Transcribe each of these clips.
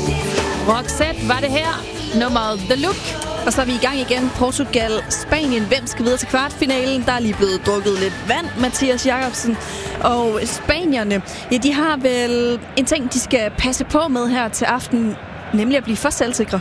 Roxette var det her. Nummeret The Look. Og så er vi i gang igen. Portugal, Spanien. Hvem skal videre til kvartfinalen? Der er lige blevet drukket lidt vand, Mathias Jacobsen. Og spanierne, ja, de har vel en ting, de skal passe på med her til aften, nemlig at blive for selvsikre.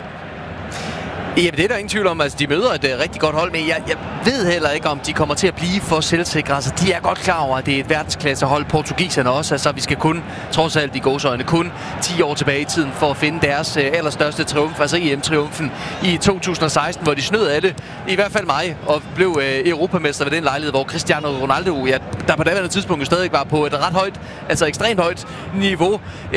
Jamen, det er der ingen tvivl om. Altså, de møder et rigtig godt hold, men jeg ved heller ikke, om de kommer til at blive for selvsikre. Altså, de er godt klar over, at det er et verdensklassehold. Portugiserne også. Altså, vi skal kun, trods alt i gåseøjne, kun 10 år tilbage i tiden for at finde deres allerstørste triumf. Altså EM-triumfen i 2016, hvor de snød af det. I hvert fald mig, og blev europamester ved den lejlighed, hvor Cristiano Ronaldo, der på daværende tidspunkt stadig var på et ret højt, altså ekstremt højt niveau,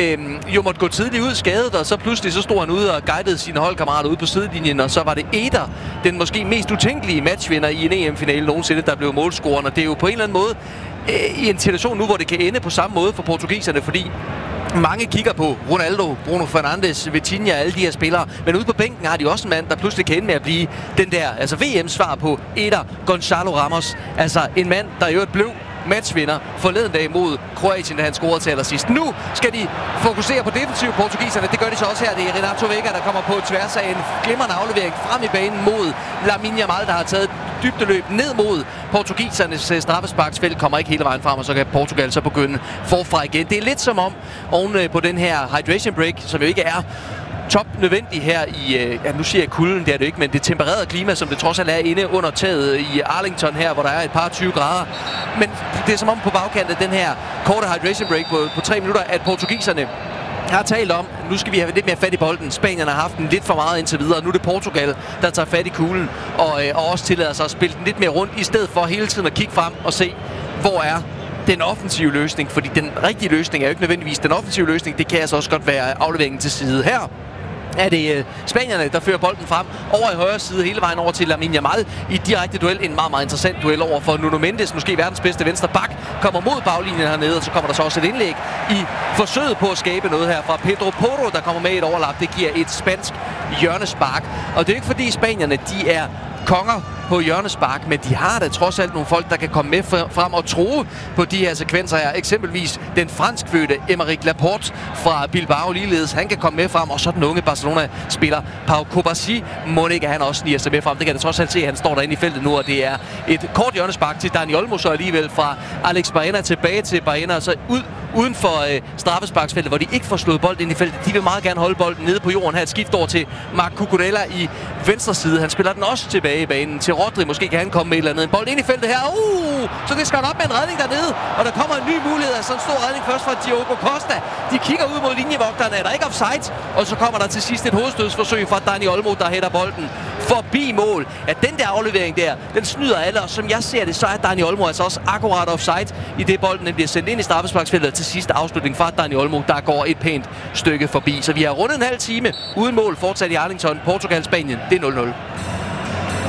jo måtte gå tidligt ud skadet, og så pludselig så stod han ude og guidede sine holdkammerater ud på sidelinjen, og så var det Eder, den måske mest utænkelige matchvinder i en EM-finale nogensinde, der blev målscoreren. Og det er jo på en eller anden måde i en situation nu, hvor det kan ende på samme måde for portugiserne, fordi mange kigger på Ronaldo, Bruno Fernandes, Vitinha, alle de her spillere. Men ude på bænken har de også en mand, der pludselig kan ende med at blive den der, altså VM-svar på Eder, Gonzalo Ramos. Altså en mand, der i øvrigt blev matchvinder forleden dag mod Kroatien, da han scorede til allersidst. Nu skal de fokusere på defensiv portugiserne. Det gør de så også her. Det er Renato Vega, der kommer på tværs af en glimrende aflevering frem i banen mod Lamine Yamal, der har taget dybdeløb ned mod portugisernes straffesparksfelt. Kommer ikke hele vejen frem, og så kan Portugal så begynde forfra igen. Det er lidt som om oven på den her hydration break, som jo ikke er top nødvendig her i, nu siger jeg kulden, det er det ikke, men det tempererede klima, som det trods alt er inde under taget i Arlington her, hvor der er et par 20 grader. Men det er som om på bagkanten af den her korte hydration break på 3 minutter, at portugiserne har talt om, nu skal vi have lidt mere fat i bolden. Spanierne har haft den lidt for meget indtil videre. Nu er det Portugal, der tager fat i kuglen og også tillader sig at spille den lidt mere rundt, i stedet for hele tiden at kigge frem og se, hvor er den offensive løsning. Fordi den rigtige løsning er jo ikke nødvendigvis den offensive løsning. Det kan altså også godt være afleveringen til side her. Er det spanierne, der fører bolden frem over i højre side hele vejen over til Lamine Yamal i direkte duel. En meget, meget interessant duel over for Nuno Mendes, måske verdens bedste venstre bak, kommer mod baglinjen hernede, og så kommer der så også et indlæg i forsøget på at skabe noget her fra Pedro Porro, der kommer med et overlap. Det giver et spansk hjørnespark. Og det er ikke fordi spanierne, de er konger på hjørnespark, men de har da trods alt nogle folk, der kan komme med frem og true på de her sekvenser her. Eksempelvis den franskfødte Aymeric Laporte fra Bilbao ligeledes. Han kan komme med frem, og så den unge Barcelona-spiller Pau Kubasi. Må ikke han også sniger sig med frem. Det kan jeg trods alt se, han står derinde i feltet nu, og det er et kort hjørnespark til Dani Olmo så alligevel fra Alex Baena tilbage til Baena, og så uden for straffesparksfeltet, hvor de ikke får slået bolden ind i feltet. De vil meget gerne holde bolden nede på jorden her. Et skift over til Marc Cucurella i venstre side. Han spiller den også tilbage i banen til Rodri. Måske kan han komme med et eller andet. En bold ind i feltet her. Så det skal op med en redning dernede. Og der kommer en ny mulighed. Altså en stor redning først fra Diogo Costa. De kigger ud mod linjevogterne. Er der ikke offside? Og så kommer der til sidst et hovedstødsforsøg fra Dani Olmo, der hætter bolden forbi mål. At den der aflevering der, den snyder alle. Og som jeg ser det, så er Dani Olmo altså også akkurat offside, i det bolden bliver sendt ind i straffesparksfeltet til sidste afslutning fra Dani Olmo, der går et pænt stykke forbi. Så vi har rundet en halv time uden mål fortsat i Arlington. Portugal-Spanien, det er 0-0.